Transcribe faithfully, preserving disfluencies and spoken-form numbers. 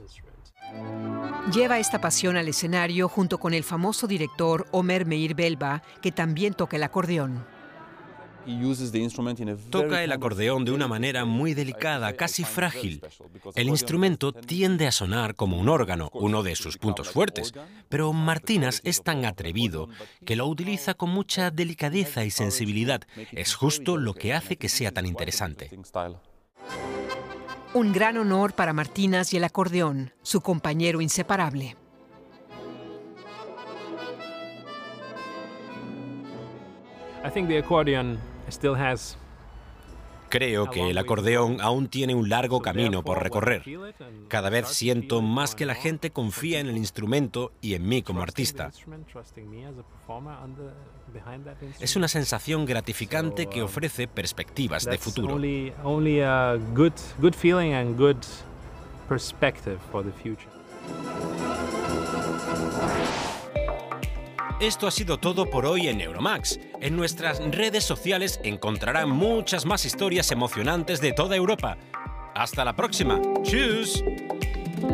Lleva esta pasión al escenario junto con el famoso director Omer Meir Belba, que también toca el acordeón. Toca el acordeón de una manera muy delicada, casi frágil. El instrumento tiende a sonar como un órgano, uno de sus puntos fuertes, pero Martínez es tan atrevido que lo utiliza con mucha delicadeza y sensibilidad. Es justo lo que hace que sea tan interesante. Un gran honor para Martínez y el acordeón, su compañero inseparable. I think the accordion still has Creo que el acordeón aún tiene un largo camino por recorrer. Cada vez siento más que la gente confía en el instrumento y en mí como artista. Es una sensación gratificante que ofrece perspectivas de futuro. Esto ha sido todo por hoy en Euromax. En nuestras redes sociales encontrarán muchas más historias emocionantes de toda Europa. ¡Hasta la próxima! ¡Tschüss!